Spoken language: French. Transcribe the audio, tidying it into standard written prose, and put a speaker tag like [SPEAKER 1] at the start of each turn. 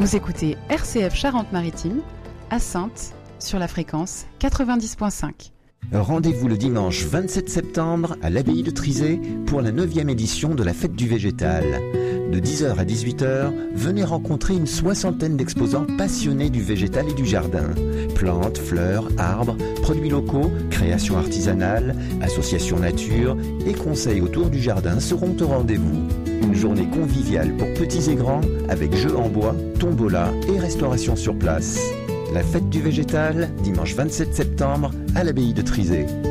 [SPEAKER 1] Vous écoutez RCF Charente-Maritime, à Saintes, sur la fréquence 90.5.
[SPEAKER 2] Rendez-vous le dimanche 27 septembre à l'abbaye de Trizé pour la 9e édition de la Fête du Végétal. De 10h à 18h, venez rencontrer une soixantaine d'exposants passionnés du végétal et du jardin. Plantes, fleurs, arbres, produits locaux, créations artisanales, associations nature et conseils autour du jardin seront au rendez-vous. Une journée conviviale pour petits et grands avec jeux en bois, tombola et restauration sur place. La Fête du Végétal, dimanche 27 septembre à l'abbaye de Trizé.